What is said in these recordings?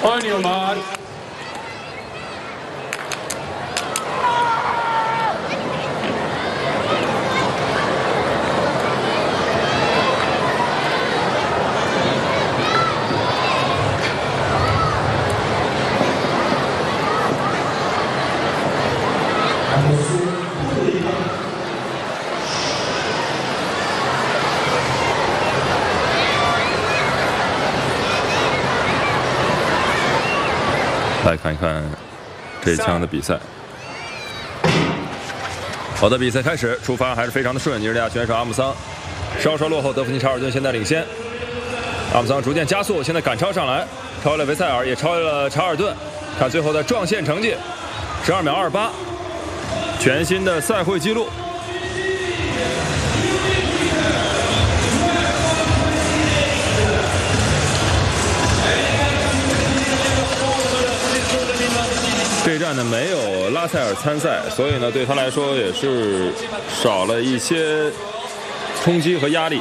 On your mark. 来看一看这一枪的比赛。好的，比赛开始，出发还是非常的顺。尼日利亚选手阿姆桑稍稍落后，德芙妮·查尔顿现在领先。阿姆桑逐渐加速，现在赶超上来，超越了维塞尔，也超越了查尔顿。看最后的撞线成绩，12秒28，全新的赛会纪录。 这一站呢没有拉塞尔参赛，所以呢对他来说也是少了一些冲击和压力。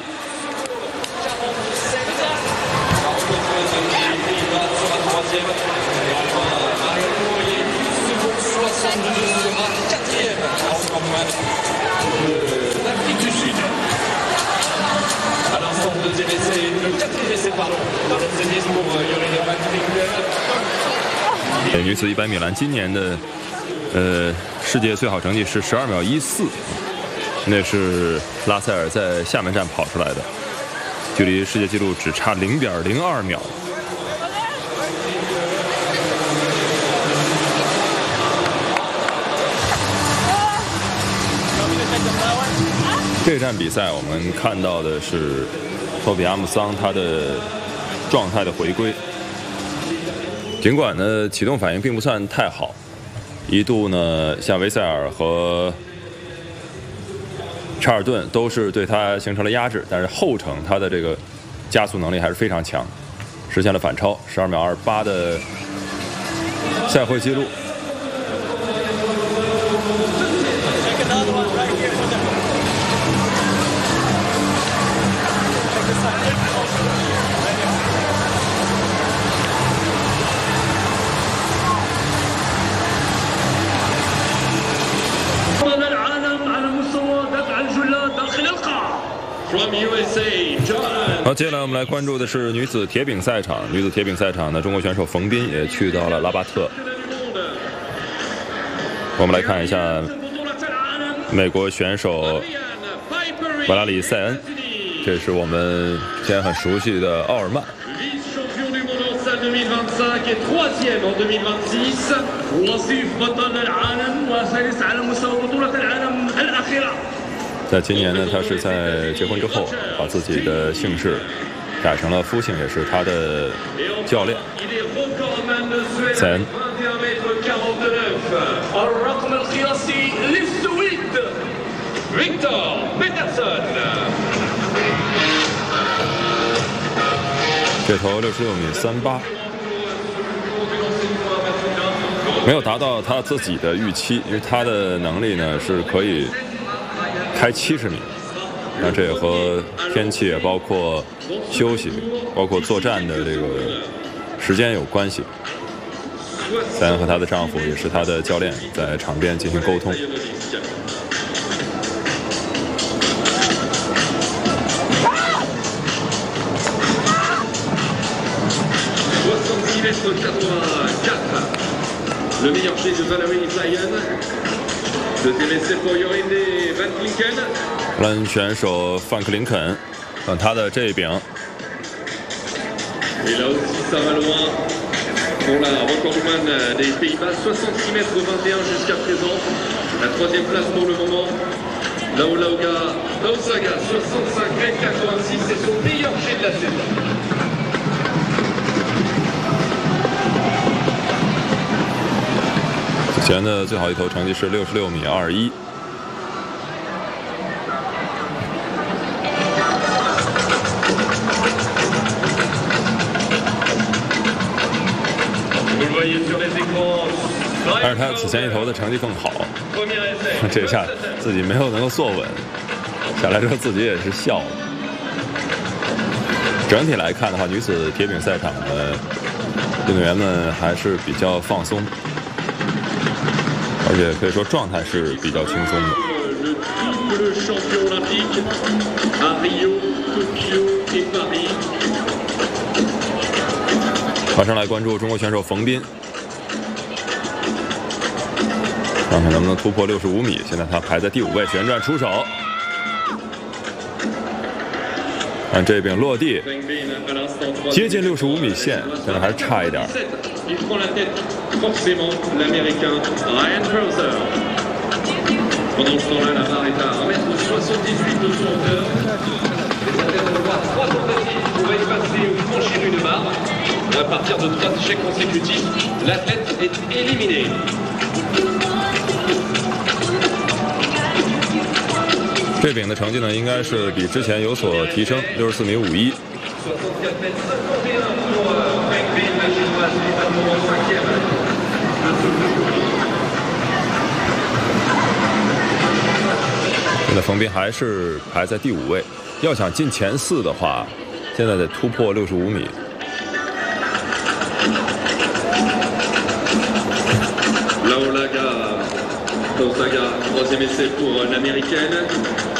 女子100米栏今年的世界最好成绩是12秒14，那是拉塞尔在厦门站跑出来的，距离世界纪录只差0.02秒。这站比赛我们看到的是托比阿姆桑他的状态的回归。 尽管呢，启动反应并不算太好，一度呢，像维塞尔和查尔顿都是对他形成了压制，但是后程他的这个加速能力还是非常强，实现了反超12秒28的赛会纪录。 好，接下来我们来关注的是女子铁饼赛场。女子铁饼赛场呢，中国选手冯彬也去到了拉巴特。我们来看一下美国选手瓦拉里塞恩，这是我们之前很熟悉的奥尔曼。 在今年呢，他是在结婚之后把自己的姓氏改成了夫姓，也是他的教练塞恩。这头66米38，没有达到他自己的预期，因为他的能力呢是可以 开70米，那这也和天气，包括休息，包括作战的这个时间有关系。塞恩和她的丈夫也是她的教练，在场边进行沟通。 Le meilleur pied de Valerie Sayan. De TVC pour Yorinde Van Klinken. 荷兰选手范克林肯，看他的这一柄。 Et là aussi ça va loin pour la recordman des Pays-Bas, 66 mètres 21 jusqu'à présent. La troisième place pour le moment. Laosaga 65 mètres 86, c'est son meilleur jet de la saison. 此前的最好一头成绩是66米21。但是他此前一头的成绩更好，这下自己没有能够坐稳，下来之后自己也是笑了。整体来看的话，女子铁饼赛场呢， 运动员们还是比较放松，而且可以说状态是比较轻松的。马上来关注中国选手冯彬，看看能不能突破65米。现在他排在第5位，旋转出手。 看这边落地，接近65米线，但是还是差一点。这饼的成绩呢，应该是比之前有所提升，64米51。现在冯彬还是排在第5位，要想进前4的话，现在得突破65米。 Laolaga, Gonzaga, 3e essai pour l'américaine.